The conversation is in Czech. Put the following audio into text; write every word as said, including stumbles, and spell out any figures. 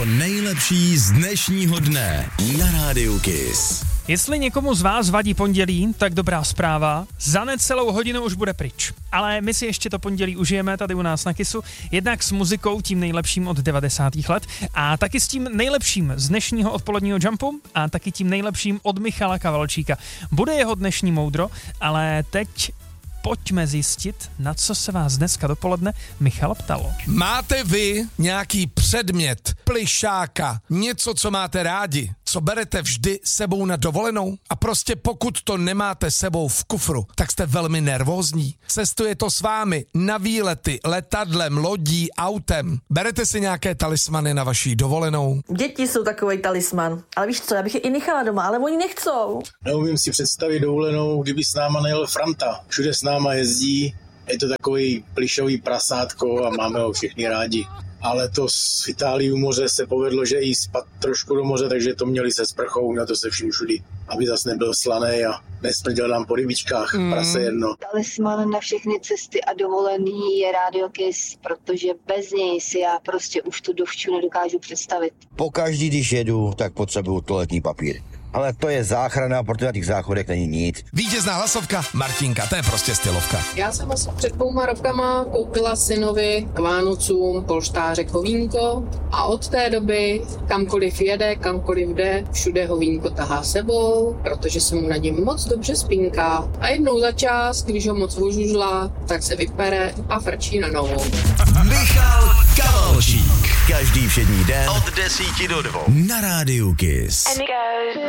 To nejlepší z dnešního dne na Rádiu Kiss. Jestli někomu z vás vadí pondělí, tak dobrá zpráva. Za necelou hodinu už bude pryč. Ale my si ještě to pondělí užijeme tady u nás na Kissu. Jednak s muzikou, tím nejlepším od devadesátých let. A taky s tím nejlepším z dnešního odpoledního jumpu. A taky tím nejlepším od Michala Kavalčíka. Bude jeho dnešní moudro, ale teď pojďme zjistit, na co se vás dneska dopoledne Michal ptalo. Máte vy nějaký předmět, plišáka, něco, co máte rádi, co berete vždy sebou na dovolenou? A prostě pokud to nemáte sebou v kufru, tak jste velmi nervózní. Cestuje to s vámi na výlety, letadlem, lodí, autem. Berete si nějaké talismany na vaší dovolenou? Děti jsou takovej talisman. Ale víš co, já bych je i nechala doma, ale oni nechcou. Neumím si představit dovolenou, kdyby s náma nejel Franta. Všude s náma jezdí, je to takový plišový prasátko a máme ho všichni rádi. Ale to v Itálii u moře se povedlo, že i spad trošku do moře, takže to měli se sprchou, na to se všim všudy, aby zase nebyl slanej a nesmrděl nám po rybičkách, mm. prase jedno. Talisman na všechny cesty a dovolený je Radio Kiss, protože bez něj si já prostě už tu dovču nedokážu představit. Pokaždý, když jedu, tak potřebuju toaletní papír. Ale to je záchrana, protože na těch záchodech není nic. Vítězná hlasovka Martinka, to je prostě stylovka. Já jsem asi před dvouma rokama koupila synovi k Vánocům polštářek hovínko a od té doby kamkoliv jede, kamkoliv jde, všude hovínko tahá sebou, protože se mu na něm moc dobře spínká. A jednou za čas, když ho moc ožužla, tak se vypere a frčí na novou. Michal Kavalčík. Každý všední den od desíti do dvou na Rádiu Kiss.